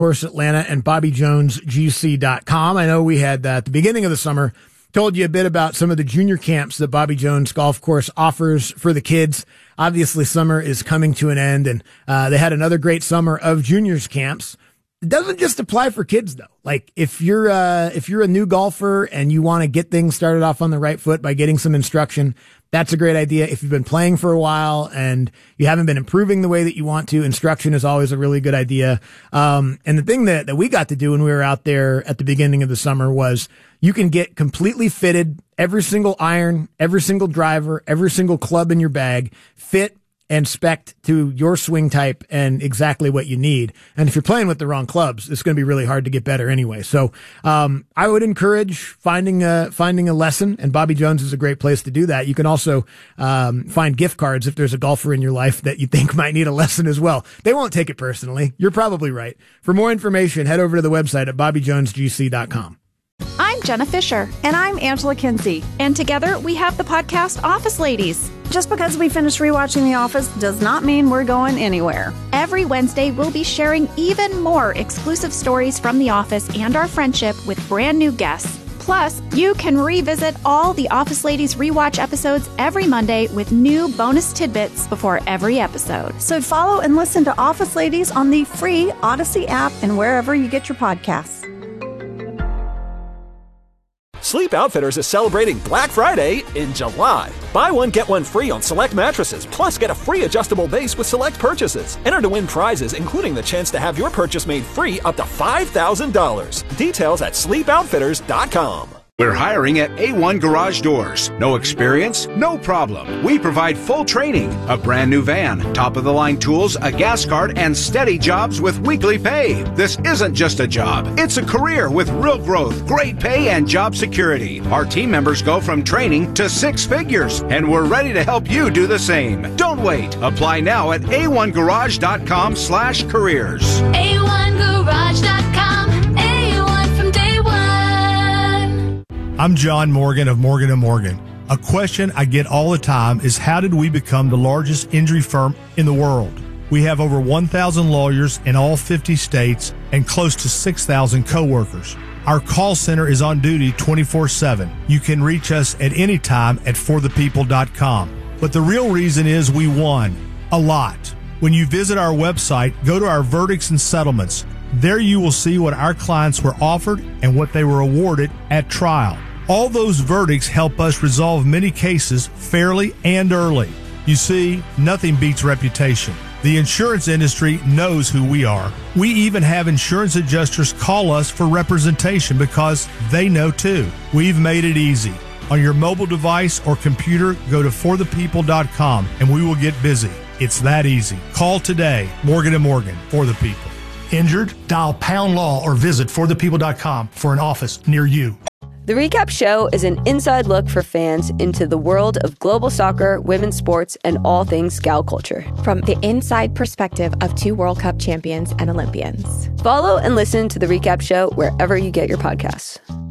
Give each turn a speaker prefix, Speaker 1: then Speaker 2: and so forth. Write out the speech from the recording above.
Speaker 1: Course Atlanta and BobbyJonesGC.com. I know we had at the beginning of the summer told you a bit about some of the junior camps that Bobby Jones Golf Course offers for the kids. Obviously, summer is coming to an end, and they had another great summer of juniors camps. It doesn't just apply for kids, though. Like if you're a new golfer and you want to get things started off on the right foot by getting some instruction, that's a great idea. If you've been playing for a while and you haven't been improving the way that you want to, instruction is always a really good idea. And the thing that we got to do when we were out there at the beginning of the summer was you can get completely fitted, every single iron, every single driver, every single club in your bag, fit and spec'd to your swing type and exactly what you need. And if you're playing with the wrong clubs, it's going to be really hard to get better anyway. So, I would encourage finding a lesson, and Bobby Jones is a great place to do that. You can also, find gift cards if there's a golfer in your life that you think might need a lesson as well. They won't take it personally. You're probably right. For more information, head over to the website at BobbyJonesGC.com.
Speaker 2: I'm Jenna Fisher.
Speaker 3: And I'm Angela Kinsey.
Speaker 2: And together we have the podcast Office Ladies.
Speaker 3: Just because we finished rewatching The Office does not mean we're going anywhere.
Speaker 2: Every Wednesday, we'll be sharing even more exclusive stories from The Office and our friendship with brand new guests. Plus, you can revisit all the Office Ladies rewatch episodes every Monday with new bonus tidbits before every episode.
Speaker 3: So follow and listen to Office Ladies on the free Odyssey app and wherever you get your podcasts.
Speaker 4: Sleep Outfitters is celebrating Black Friday in July. Buy one, get one free on select mattresses, plus get a free adjustable base with select purchases. Enter to win prizes, including the chance to have your purchase made free up to $5,000. Details at sleepoutfitters.com.
Speaker 5: We're hiring at A1 Garage Doors. No experience? No problem. We provide full training, a brand new van, top-of-the-line tools, a gas card, and steady jobs with weekly pay. This isn't just a job. It's a career with real growth, great pay, and job security. Our team members go from training to 6 figures, and we're ready to help you do the same. Don't wait. Apply now at a1garage.com/careers.
Speaker 6: A1garage.com. A1 from day one.
Speaker 7: I'm John Morgan of Morgan & Morgan. A question I get all the time is, how did we become the largest injury firm in the world? We have over 1,000 lawyers in all 50 states and close to 6,000 coworkers. Our call center is on duty 24/7. You can reach us at any time at forthepeople.com. But the real reason is we won a lot. When you visit our website, go to our verdicts and settlements. There you will see what our clients were offered and what they were awarded at trial. All those verdicts help us resolve many cases fairly and early. You see, nothing beats reputation. The insurance industry knows who we are. We even have insurance adjusters call us for representation because they know too. We've made it easy. On your mobile device or computer, go to forthepeople.com and we will get busy. It's that easy. Call today. Morgan & Morgan, for the people. Injured? Dial # law or visit forthepeople.com for an office near you.
Speaker 8: The Recap Show is an inside look for fans into the world of global soccer, women's sports, and all things gal culture.
Speaker 9: From the inside perspective of 2 World Cup champions and Olympians.
Speaker 8: Follow and listen to The Recap Show wherever you get your podcasts.